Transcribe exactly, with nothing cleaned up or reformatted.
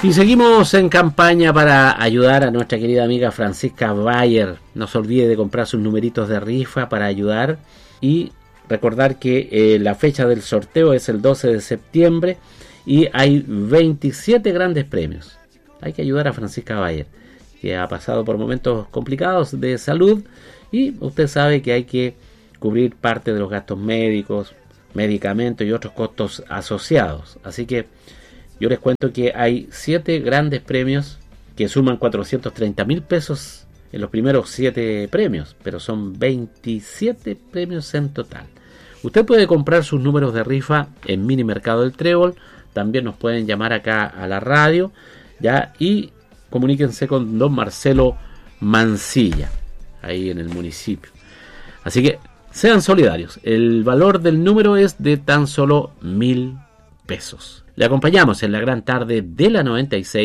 Y seguimos en campaña para ayudar a nuestra querida amiga Francisca Bayer. No se olvide de comprar sus numeritos de rifa para ayudar. Y recordar que eh, la fecha del sorteo es el doce de septiembre y hay veintisiete grandes premios. Hay que ayudar a Francisca Bayer, que ha pasado por momentos complicados de salud y usted sabe que hay que cubrir parte de los gastos médicos, medicamentos y otros costos asociados. Así que yo les cuento que hay siete grandes premios que suman cuatrocientos treinta mil pesos en los primeros siete premios, pero son veintisiete premios en total. Usted puede comprar sus números de rifa en Mini Mercado del Trébol, también nos pueden llamar acá a la radio, ya, y comuníquense con don Marcelo Mancilla, ahí en el municipio. Así que sean solidarios, el valor del número es de tan solo mil pesos. Le acompañamos en la gran tarde de la noventa y seis.